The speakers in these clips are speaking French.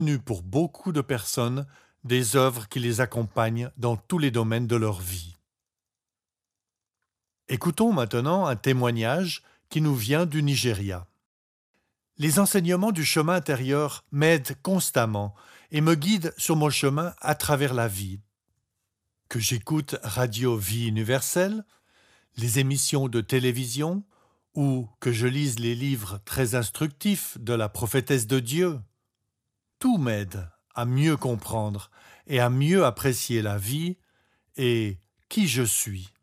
pour beaucoup de personnes des œuvres qui les accompagnent dans tous les domaines de leur vie. Écoutons maintenant un témoignage qui nous vient du Nigeria. Les enseignements du chemin intérieur m'aident constamment et me guident sur mon chemin à travers la vie. Que j'écoute Radio Vie Universelle, les émissions de télévision ou que je lise les livres très instructifs de la prophétesse de Dieu, tout m'aide à mieux comprendre et à mieux apprécier la vie et qui je suis.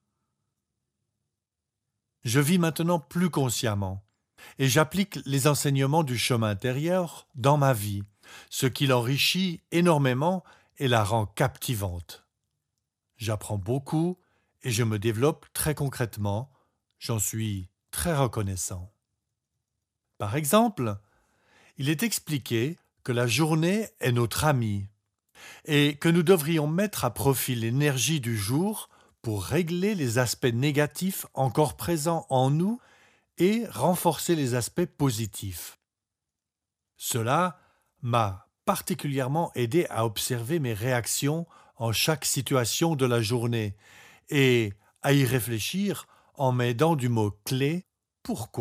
Je vis maintenant plus consciemment et j'applique les enseignements du chemin intérieur dans ma vie, ce qui l'enrichit énormément et la rend captivante. J'apprends beaucoup et je me développe très concrètement. J'en suis très reconnaissant. Par exemple, il est expliqué que la journée est notre amie et que nous devrions mettre à profit l'énergie du jour pour régler les aspects négatifs encore présents en nous et renforcer les aspects positifs. Cela m'a particulièrement aidé à observer mes réactions en chaque situation de la journée et à y réfléchir en m'aidant du mot-clé « Pourquoi ?».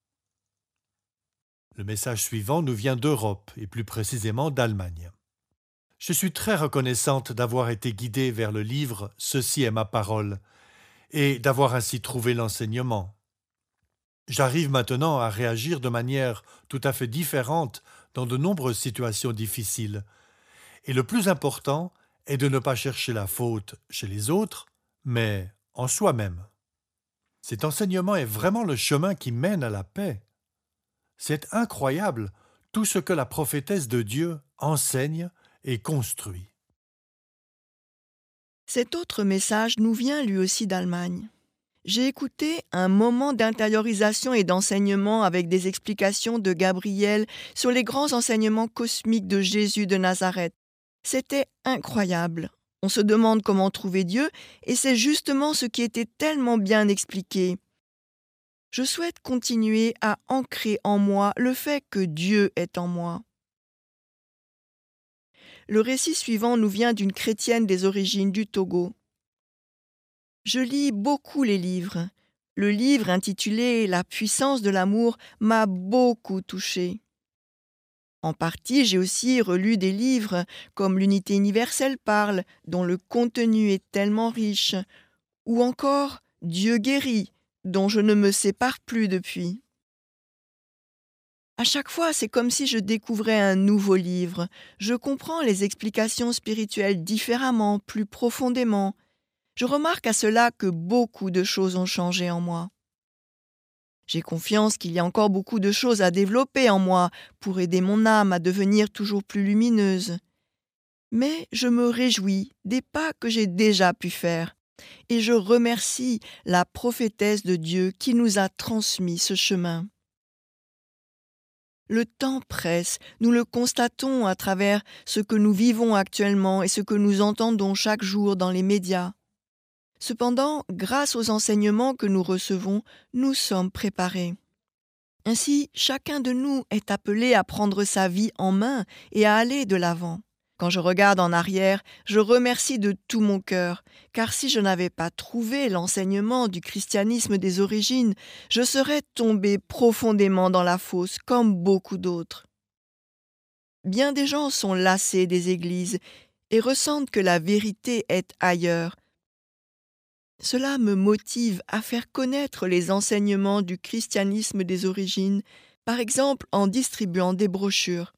Le message suivant nous vient d'Europe et plus précisément d'Allemagne. Je suis très reconnaissante d'avoir été guidée vers le livre « Ceci est ma parole » et d'avoir ainsi trouvé l'enseignement. J'arrive maintenant à réagir de manière tout à fait différente dans de nombreuses situations difficiles. Et le plus important est de ne pas chercher la faute chez les autres, mais en soi-même. Cet enseignement est vraiment le chemin qui mène à la paix. C'est incroyable tout ce que la prophétesse de Dieu enseigne et construit. Cet autre message nous vient lui aussi d'Allemagne. J'ai écouté un moment d'intériorisation et d'enseignement avec des explications de Gabriel sur les grands enseignements cosmiques de Jésus de Nazareth. C'était incroyable. On se demande comment trouver Dieu et c'est justement ce qui était tellement bien expliqué. Je souhaite continuer à ancrer en moi le fait que Dieu est en moi. Le récit suivant nous vient d'une chrétienne des origines du Togo. Je lis beaucoup les livres. Le livre intitulé « La puissance de l'amour » m'a beaucoup touchée. En partie, j'ai aussi relu des livres comme L'unité universelle parle, dont le contenu est tellement riche, ou encore Dieu guérit, dont je ne me sépare plus depuis. À chaque fois, c'est comme si je découvrais un nouveau livre. Je comprends les explications spirituelles différemment, plus profondément. Je remarque à cela que beaucoup de choses ont changé en moi. J'ai confiance qu'il y a encore beaucoup de choses à développer en moi pour aider mon âme à devenir toujours plus lumineuse. Mais je me réjouis des pas que j'ai déjà pu faire et je remercie la prophétesse de Dieu qui nous a transmis ce chemin. Le temps presse, nous le constatons à travers ce que nous vivons actuellement et ce que nous entendons chaque jour dans les médias. Cependant, grâce aux enseignements que nous recevons, nous sommes préparés. Ainsi, chacun de nous est appelé à prendre sa vie en main et à aller de l'avant. Quand je regarde en arrière, je remercie de tout mon cœur, car si je n'avais pas trouvé l'enseignement du christianisme des origines, je serais tombé profondément dans la fosse, comme beaucoup d'autres. Bien des gens sont lassés des églises et ressentent que la vérité est ailleurs. Cela me motive à faire connaître les enseignements du christianisme des origines, par exemple en distribuant des brochures.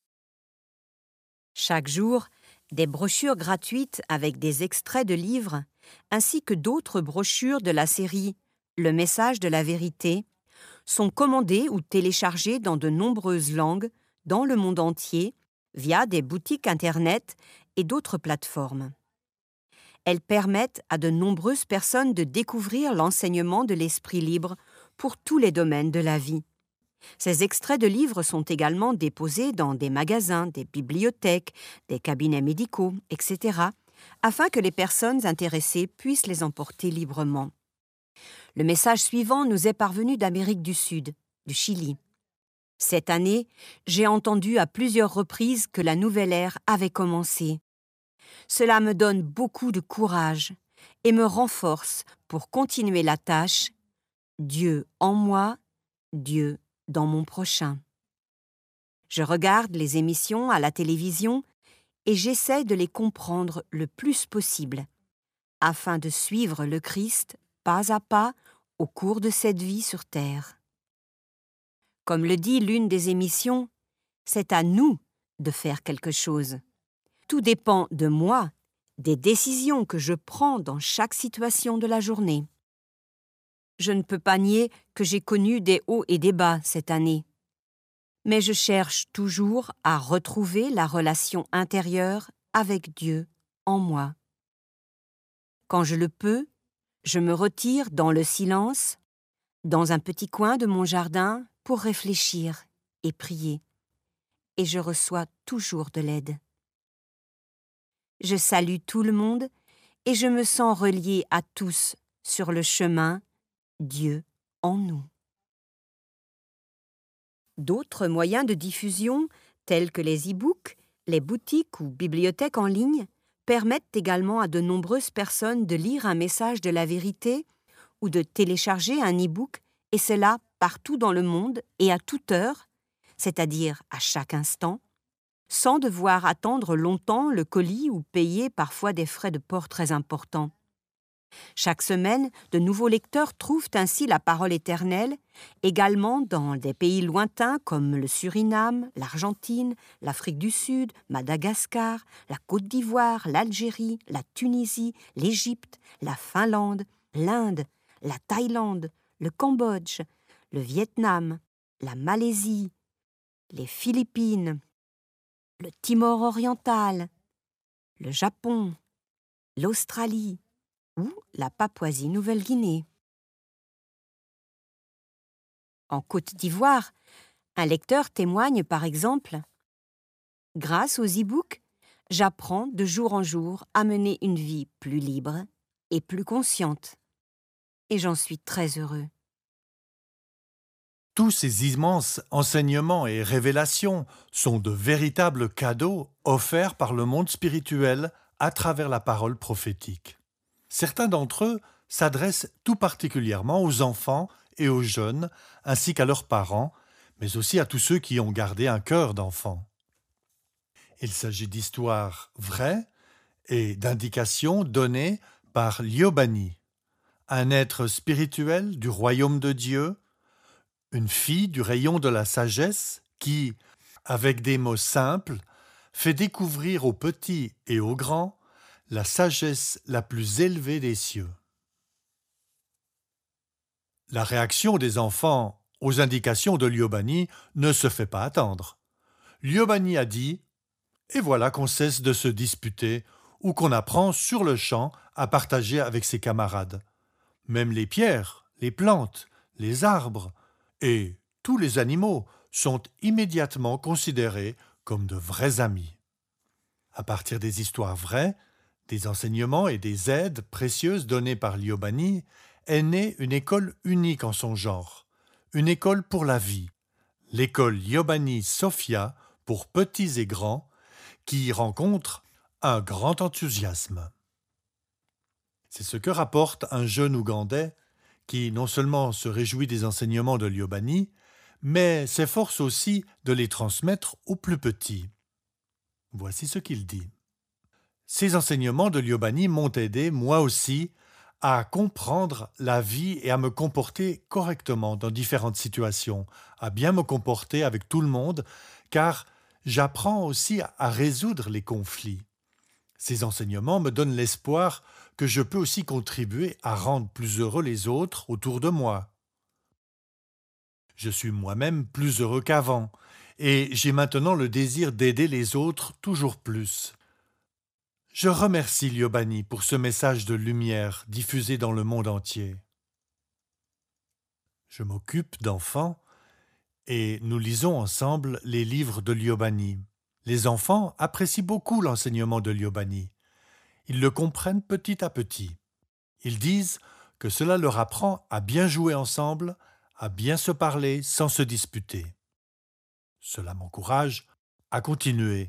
Chaque jour, des brochures gratuites avec des extraits de livres, ainsi que d'autres brochures de la série « Le message de la vérité » sont commandées ou téléchargées dans de nombreuses langues dans le monde entier via des boutiques Internet et d'autres plateformes. Elles permettent à de nombreuses personnes de découvrir l'enseignement de l'esprit libre pour tous les domaines de la vie. Ces extraits de livres sont également déposés dans des magasins, des bibliothèques, des cabinets médicaux, etc., afin que les personnes intéressées puissent les emporter librement. Le message suivant nous est parvenu d'Amérique du Sud, du Chili. Cette année, j'ai entendu à plusieurs reprises que la nouvelle ère avait commencé. Cela me donne beaucoup de courage et me renforce pour continuer la tâche « Dieu en moi, Dieu dans mon prochain ». Je regarde les émissions à la télévision et j'essaie de les comprendre le plus possible, afin de suivre le Christ pas à pas au cours de cette vie sur terre. Comme le dit l'une des émissions, c'est à nous de faire quelque chose. Tout dépend de moi, des décisions que je prends dans chaque situation de la journée. Je ne peux pas nier que j'ai connu des hauts et des bas cette année. Mais je cherche toujours à retrouver la relation intérieure avec Dieu en moi. Quand je le peux, je me retire dans le silence, dans un petit coin de mon jardin pour réfléchir et prier. Et je reçois toujours de l'aide. Je salue tout le monde et je me sens relié à tous sur le chemin Dieu en nous. D'autres moyens de diffusion, tels que les e-books, les boutiques ou bibliothèques en ligne, permettent également à de nombreuses personnes de lire un message de la vérité ou de télécharger un e-book, et cela partout dans le monde et à toute heure, c'est-à-dire à chaque instant, sans devoir attendre longtemps le colis ou payer parfois des frais de port très importants. Chaque semaine, de nouveaux lecteurs trouvent ainsi la parole éternelle, également dans des pays lointains comme le Suriname, l'Argentine, l'Afrique du Sud, Madagascar, la Côte d'Ivoire, l'Algérie, la Tunisie, l'Égypte, la Finlande, l'Inde, la Thaïlande, le Cambodge, le Vietnam, la Malaisie, les Philippines, le Timor oriental, le Japon, l'Australie ou la Papouasie-Nouvelle-Guinée. En Côte d'Ivoire, un lecteur témoigne par exemple « Grâce aux e-books, j'apprends de jour en jour à mener une vie plus libre et plus consciente. Et j'en suis très heureux. » Tous ces immenses enseignements et révélations sont de véritables cadeaux offerts par le monde spirituel à travers la parole prophétique. Certains d'entre eux s'adressent tout particulièrement aux enfants et aux jeunes, ainsi qu'à leurs parents, mais aussi à tous ceux qui ont gardé un cœur d'enfant. Il s'agit d'histoires vraies et d'indications données par Liobani, un être spirituel du royaume de Dieu, une fille du rayon de la sagesse qui, avec des mots simples, fait découvrir aux petits et aux grands la sagesse la plus élevée des cieux. La réaction des enfants aux indications de Liobani ne se fait pas attendre. Liobani a dit « Et voilà qu'on cesse de se disputer ou qu'on apprend sur le champ à partager avec ses camarades. Même les pierres, les plantes, les arbres et tous les animaux sont immédiatement considérés comme de vrais amis. » À partir des histoires vraies, des enseignements et des aides précieuses données par Liobani, est née une école unique en son genre, une école pour la vie, l'école Liobani Sophia pour petits et grands, qui y rencontre un grand enthousiasme. C'est ce que rapporte un jeune Ougandais qui non seulement se réjouit des enseignements de Liobani, mais s'efforce aussi de les transmettre aux plus petits. Voici ce qu'il dit. Ces enseignements de Liobani m'ont aidé, moi aussi, à comprendre la vie et à me comporter correctement dans différentes situations, à bien me comporter avec tout le monde, car j'apprends aussi à résoudre les conflits. Ces enseignements me donnent l'espoir que je peux aussi contribuer à rendre plus heureux les autres autour de moi. Je suis moi-même plus heureux qu'avant, et j'ai maintenant le désir d'aider les autres toujours plus. Je remercie Liobani pour ce message de lumière diffusé dans le monde entier. Je m'occupe d'enfants et nous lisons ensemble les livres de Liobani. Les enfants apprécient beaucoup l'enseignement de Liobani. Ils le comprennent petit à petit. Ils disent que cela leur apprend à bien jouer ensemble, à bien se parler sans se disputer. Cela m'encourage à continuer.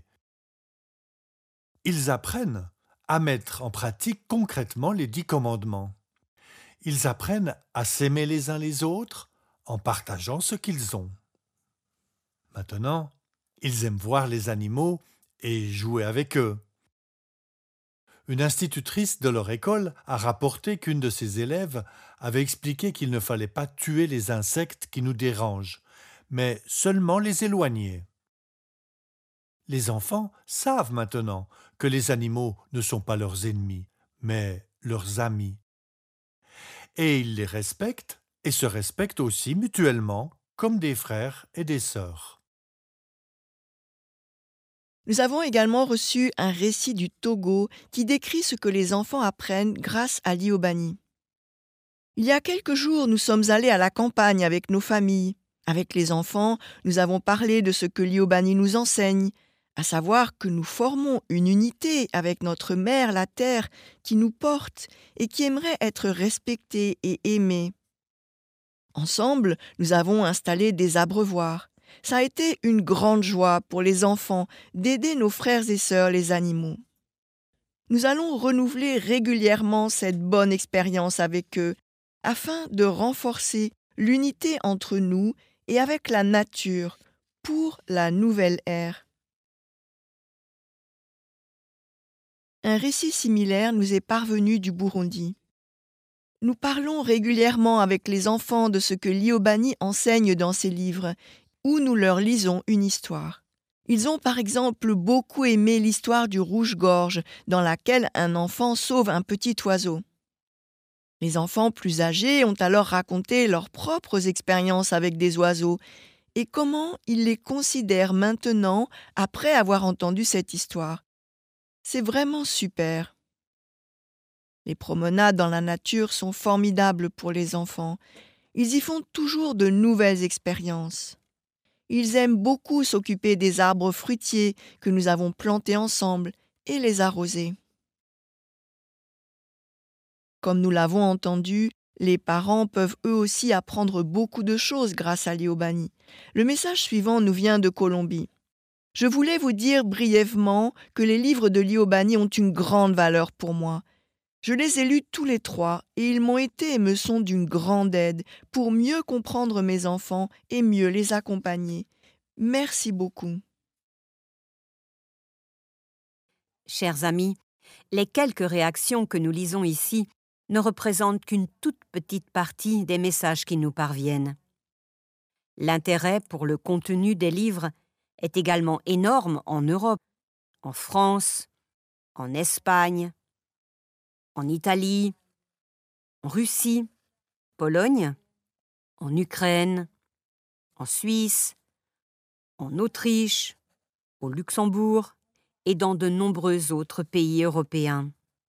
Ils apprennent à mettre en pratique concrètement les 10 commandements. Ils apprennent à s'aimer les uns les autres en partageant ce qu'ils ont. Maintenant, ils aiment voir les animaux et jouer avec eux. Une institutrice de leur école a rapporté qu'une de ses élèves avait expliqué qu'il ne fallait pas tuer les insectes qui nous dérangent, mais seulement les éloigner. Les enfants savent maintenant que les animaux ne sont pas leurs ennemis, mais leurs amis. Et ils les respectent et se respectent aussi mutuellement comme des frères et des sœurs. Nous avons également reçu un récit du Togo qui décrit ce que les enfants apprennent grâce à l'Iobani. Il y a quelques jours, nous sommes allés à la campagne avec nos familles. Avec les enfants, nous avons parlé de ce que l'Iobani nous enseigne, à savoir que nous formons une unité avec notre mère, la terre, qui nous porte et qui aimerait être respectée et aimée. Ensemble, nous avons installé des abreuvoirs. Ça a été une grande joie pour les enfants d'aider nos frères et sœurs les animaux. Nous allons renouveler régulièrement cette bonne expérience avec eux afin de renforcer l'unité entre nous et avec la nature pour la nouvelle ère. Un récit similaire nous est parvenu du Burundi. Nous parlons régulièrement avec les enfants de ce que l'Iobani enseigne dans ses livres, où nous leur lisons une histoire. Ils ont par exemple beaucoup aimé l'histoire du rouge-gorge, dans laquelle un enfant sauve un petit oiseau. Les enfants plus âgés ont alors raconté leurs propres expériences avec des oiseaux et comment ils les considèrent maintenant après avoir entendu cette histoire. C'est vraiment super. Les promenades dans la nature sont formidables pour les enfants. Ils y font toujours de nouvelles expériences. Ils aiment beaucoup s'occuper des arbres fruitiers que nous avons plantés ensemble et les arroser. Comme nous l'avons entendu, les parents peuvent eux aussi apprendre beaucoup de choses grâce à l'Iobani. Le message suivant nous vient de Colombie. Je voulais vous dire brièvement que les livres de l'Iobani ont une grande valeur pour moi. Je les ai lus tous les 3 et ils m'ont été et me sont d'une grande aide pour mieux comprendre mes enfants et mieux les accompagner. Merci beaucoup. Chers amis, les quelques réactions que nous lisons ici ne représentent qu'une toute petite partie des messages qui nous parviennent. L'intérêt pour le contenu des livres est également énorme en Europe, en France, en Espagne, en Italie, en Russie, Pologne, en Ukraine, en Suisse, en Autriche, au Luxembourg et dans de nombreux autres pays européens.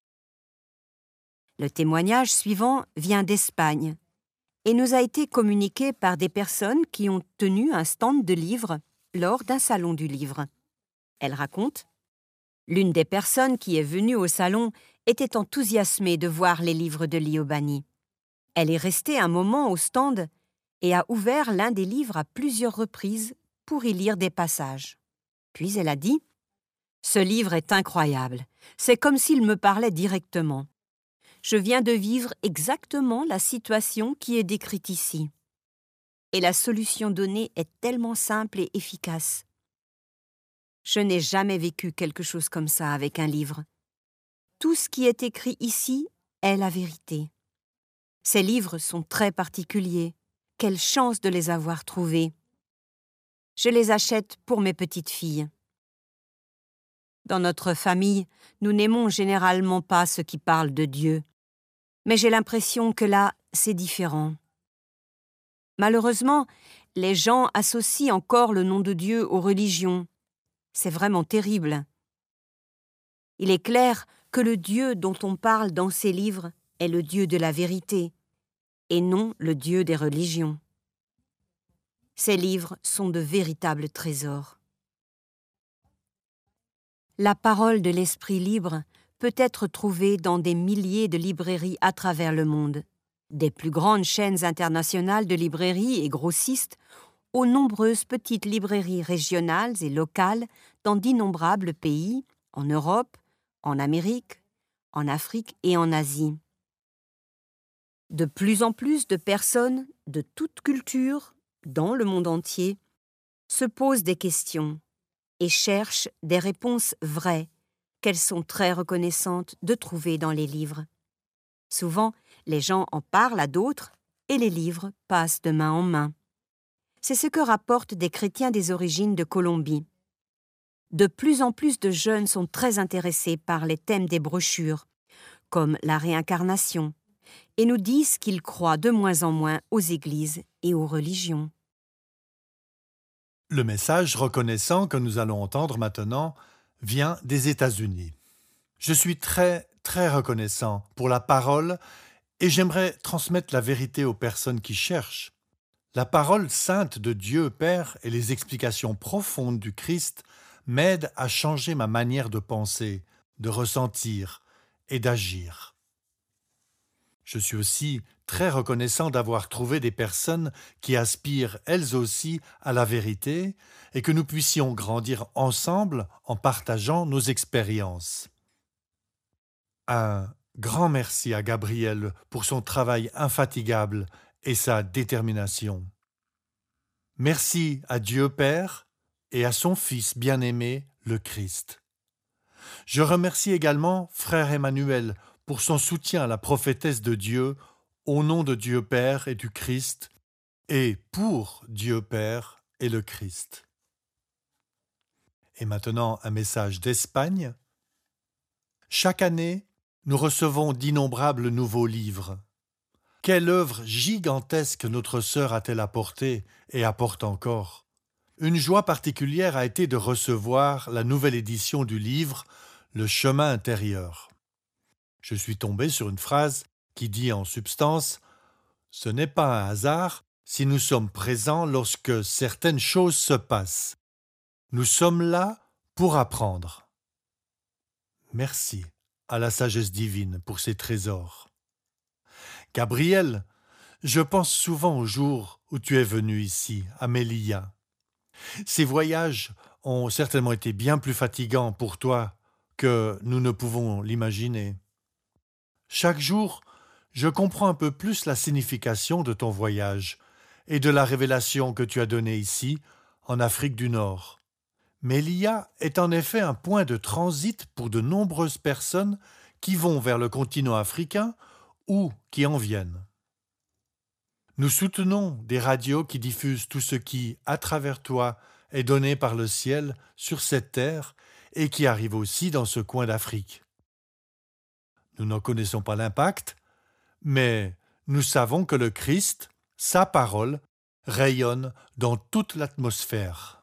Le témoignage suivant vient d'Espagne et nous a été communiqué par des personnes qui ont tenu un stand de livres lors d'un salon du livre. Elle raconte : l'une des personnes qui est venue au salon était enthousiasmée de voir les livres de l'Iobani. Elle est restée un moment au stand et a ouvert l'un des livres à plusieurs reprises pour y lire des passages. Puis elle a dit : « Ce livre est incroyable. C'est comme s'il me parlait directement. Je viens de vivre exactement la situation qui est décrite ici. Et la solution donnée est tellement simple et efficace. Je n'ai jamais vécu quelque chose comme ça avec un livre. Tout ce qui est écrit ici est la vérité. Ces livres sont très particuliers. Quelle chance de les avoir trouvés. Je les achète pour mes petites filles. Dans notre famille, nous n'aimons généralement pas ceux qui parlent de Dieu. Mais j'ai l'impression que là, c'est différent. Malheureusement, les gens associent encore le nom de Dieu aux religions. C'est vraiment terrible. Il est clair que le Dieu dont on parle dans ces livres est le Dieu de la vérité, et non le Dieu des religions. Ces livres sont de véritables trésors. La parole de l'Esprit libre peut être trouvée dans des milliers de librairies à travers le monde. Des plus grandes chaînes internationales de librairies et grossistes aux nombreuses petites librairies régionales et locales dans d'innombrables pays, en Europe, en Amérique, en Afrique et en Asie. De plus en plus de personnes de toute culture, dans le monde entier, se posent des questions et cherchent des réponses vraies qu'elles sont très reconnaissantes de trouver dans les livres. Souvent, les gens en parlent à d'autres et les livres passent de main en main. C'est ce que rapportent des chrétiens des origines de Colombie. De plus en plus de jeunes sont très intéressés par les thèmes des brochures, comme la réincarnation, et nous disent qu'ils croient de moins en moins aux églises et aux religions. Le message reconnaissant que nous allons entendre maintenant vient des États-Unis. Je suis très, très reconnaissant pour la parole et j'aimerais transmettre la vérité aux personnes qui cherchent. La parole sainte de Dieu Père et les explications profondes du Christ m'aident à changer ma manière de penser, de ressentir et d'agir. Je suis aussi très reconnaissant d'avoir trouvé des personnes qui aspirent elles aussi à la vérité et que nous puissions grandir ensemble en partageant nos expériences. Un grand merci à Gabriel pour son travail infatigable et sa détermination. Merci à Dieu Père et à son Fils bien-aimé, le Christ. Je remercie également Frère Emmanuel pour son soutien à la prophétesse de Dieu, au nom de Dieu Père et du Christ, et pour Dieu Père et le Christ. Et maintenant, un message d'Espagne. Chaque année, nous recevons d'innombrables nouveaux livres. Quelle œuvre gigantesque notre sœur a-t-elle apportée et apporte encore. Une joie particulière a été de recevoir la nouvelle édition du livre « Le chemin intérieur ». Je suis tombé sur une phrase qui dit en substance « Ce n'est pas un hasard si nous sommes présents lorsque certaines choses se passent. Nous sommes là pour apprendre. » Merci à la sagesse divine pour ces trésors. Gabriel, je pense souvent au jour où tu es venu ici, à Melilla. Ces voyages ont certainement été bien plus fatigants pour toi que nous ne pouvons l'imaginer. Chaque jour, je comprends un peu plus la signification de ton voyage et de la révélation que tu as donnée ici, en Afrique du Nord. Melilla est en effet un point de transit pour de nombreuses personnes qui vont vers le continent africain ou qui en viennent. Nous soutenons des radios qui diffusent tout ce qui, à travers toi, est donné par le ciel sur cette terre et qui arrive aussi dans ce coin d'Afrique. Nous n'en connaissons pas l'impact, mais nous savons que le Christ, sa parole, rayonne dans toute l'atmosphère.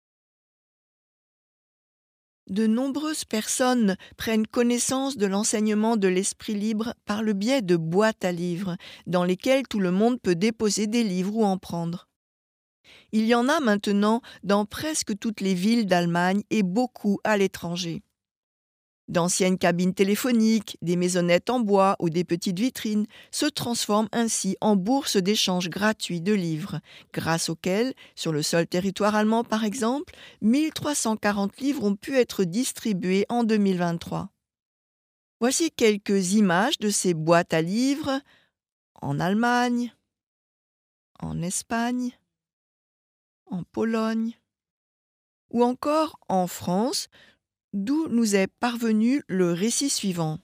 De nombreuses personnes prennent connaissance de l'enseignement de l'esprit libre par le biais de boîtes à livres, dans lesquelles tout le monde peut déposer des livres ou en prendre. Il y en a maintenant dans presque toutes les villes d'Allemagne et beaucoup à l'étranger. D'anciennes cabines téléphoniques, des maisonnettes en bois ou des petites vitrines se transforment ainsi en bourses d'échange gratuits de livres, grâce auxquelles, sur le seul territoire allemand par exemple, 1340 livres ont pu être distribués en 2023. Voici quelques images de ces boîtes à livres en Allemagne, en Espagne, en Pologne ou encore en France, d'où nous est parvenu le récit suivant.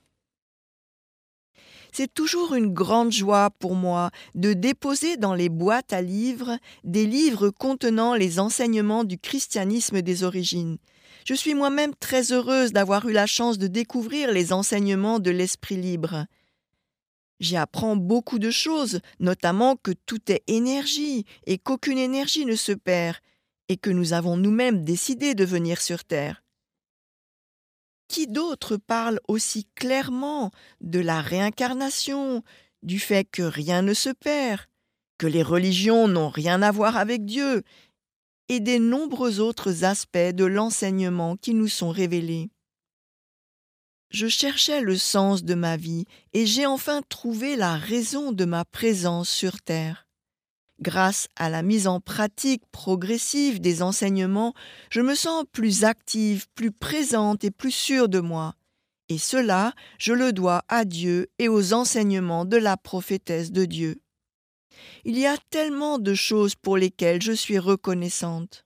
C'est toujours une grande joie pour moi de déposer dans les boîtes à livres des livres contenant les enseignements du christianisme des origines. Je suis moi-même très heureuse d'avoir eu la chance de découvrir les enseignements de l'esprit libre. J'y apprends beaucoup de choses, notamment que tout est énergie et qu'aucune énergie ne se perd, et que nous avons nous-mêmes décidé de venir sur Terre. Qui d'autre parle aussi clairement de la réincarnation, du fait que rien ne se perd, que les religions n'ont rien à voir avec Dieu, et des nombreux autres aspects de l'enseignement qui nous sont révélés. Je cherchais le sens de ma vie et j'ai enfin trouvé la raison de ma présence sur Terre. Grâce à la mise en pratique progressive des enseignements, je me sens plus active, plus présente et plus sûre de moi. Et cela, je le dois à Dieu et aux enseignements de la prophétesse de Dieu. Il y a tellement de choses pour lesquelles je suis reconnaissante.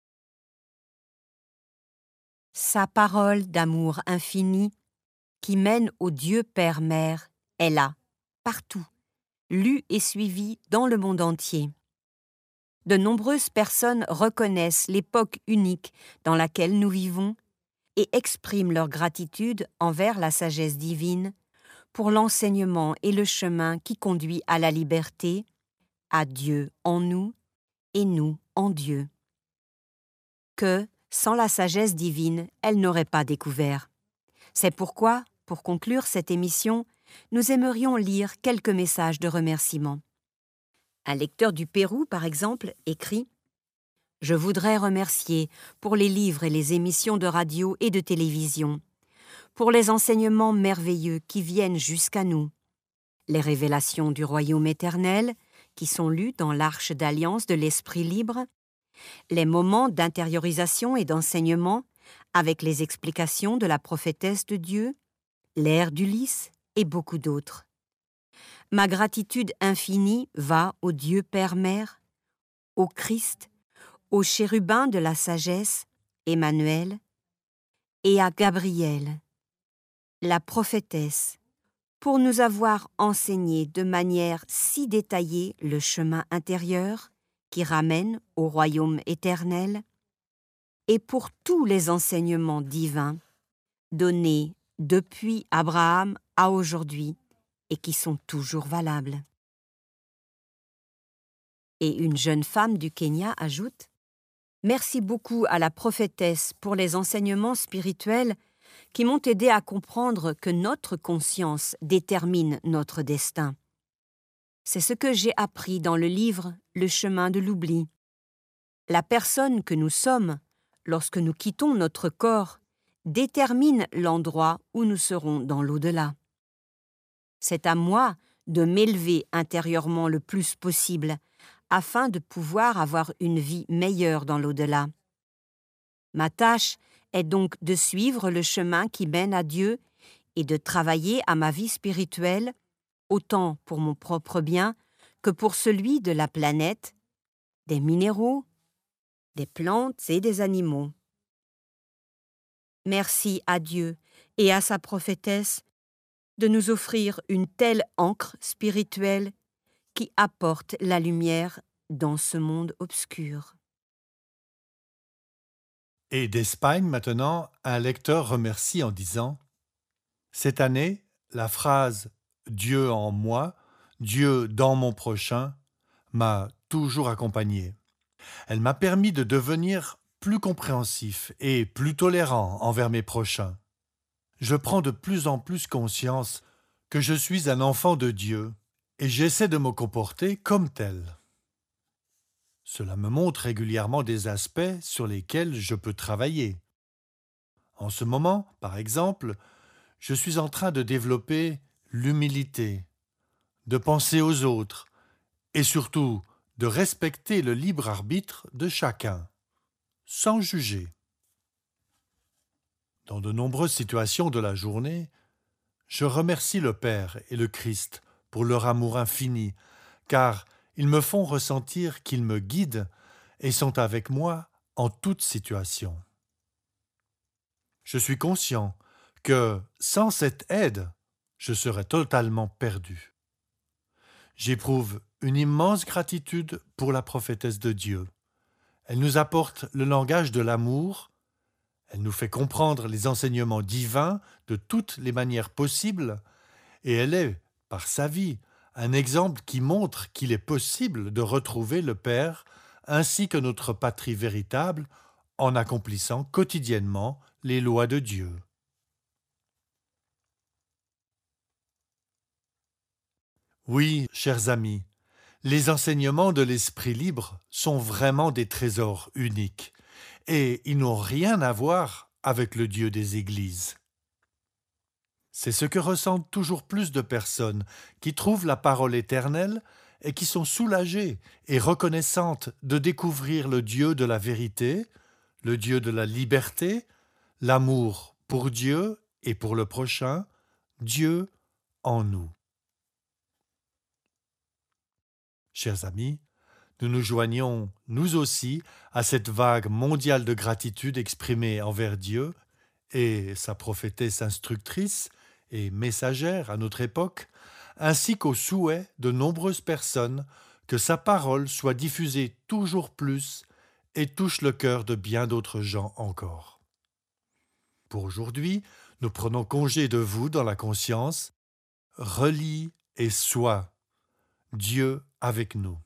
Sa parole d'amour infini, qui mène au Dieu Père-Mère, est là, partout, lue et suivie dans le monde entier. De nombreuses personnes reconnaissent l'époque unique dans laquelle nous vivons et expriment leur gratitude envers la sagesse divine pour l'enseignement et le chemin qui conduit à la liberté, à Dieu en nous et nous en Dieu. Que, sans la sagesse divine, elle n'aurait pas découvert. C'est pourquoi, pour conclure cette émission, nous aimerions lire quelques messages de remerciement. Un lecteur du Pérou, par exemple, écrit « Je voudrais remercier pour les livres et les émissions de radio et de télévision, pour les enseignements merveilleux qui viennent jusqu'à nous, les révélations du royaume éternel qui sont lues dans l'Arche d'Alliance de l'Esprit libre, les moments d'intériorisation et d'enseignement avec les explications de la prophétesse de Dieu, l'ère d'Ulysse et beaucoup d'autres. Ma gratitude infinie va au Dieu Père-Mère, au Christ, au chérubin de la sagesse, Emmanuel, et à Gabriel, la prophétesse, pour nous avoir enseigné de manière si détaillée le chemin intérieur qui ramène au royaume éternel, et pour tous les enseignements divins donnés depuis Abraham à aujourd'hui et qui sont toujours valables. Et une jeune femme du Kenya ajoute « Merci beaucoup à la prophétesse pour les enseignements spirituels qui m'ont aidé à comprendre que notre conscience détermine notre destin. C'est ce que j'ai appris dans le livre « Le chemin de l'oubli ». La personne que nous sommes, lorsque nous quittons notre corps, détermine l'endroit où nous serons dans l'au-delà. C'est à moi de m'élever intérieurement le plus possible afin de pouvoir avoir une vie meilleure dans l'au-delà. Ma tâche est donc de suivre le chemin qui mène à Dieu et de travailler à ma vie spirituelle, autant pour mon propre bien que pour celui de la planète, des minéraux, des plantes et des animaux. Merci à Dieu et à sa prophétesse de nous offrir une telle encre spirituelle qui apporte la lumière dans ce monde obscur. » Et d'Espagne maintenant, un lecteur remercie en disant « Cette année, la phrase « Dieu en moi, Dieu dans mon prochain » m'a toujours accompagné. Elle m'a permis de devenir plus compréhensif et plus tolérant envers mes prochains. Je prends de plus en plus conscience que je suis un enfant de Dieu et j'essaie de me comporter comme tel. Cela me montre régulièrement des aspects sur lesquels je peux travailler. En ce moment, par exemple, je suis en train de développer l'humilité, de penser aux autres et surtout de respecter le libre arbitre de chacun, sans juger. Dans de nombreuses situations de la journée, je remercie le Père et le Christ pour leur amour infini, car ils me font ressentir qu'ils me guident et sont avec moi en toute situation. Je suis conscient que, sans cette aide, je serais totalement perdu. J'éprouve une immense gratitude pour la prophétesse de Dieu. Elle nous apporte le langage de l'amour, elle nous fait comprendre les enseignements divins de toutes les manières possibles, et elle est, par sa vie, un exemple qui montre qu'il est possible de retrouver le Père ainsi que notre patrie véritable en accomplissant quotidiennement les lois de Dieu. Oui, chers amis, les enseignements de l'Esprit libre sont vraiment des trésors uniques et ils n'ont rien à voir avec le Dieu des Églises. C'est ce que ressentent toujours plus de personnes qui trouvent la parole éternelle et qui sont soulagées et reconnaissantes de découvrir le Dieu de la vérité, le Dieu de la liberté, l'amour pour Dieu et pour le prochain, Dieu en nous. Chers amis, nous nous joignons, nous aussi, à cette vague mondiale de gratitude exprimée envers Dieu et sa prophétesse instructrice et messagère à notre époque, ainsi qu'au souhait de nombreuses personnes que sa parole soit diffusée toujours plus et touche le cœur de bien d'autres gens encore. Pour aujourd'hui, nous prenons congé de vous dans la conscience. Relis et sois Dieu avec nous.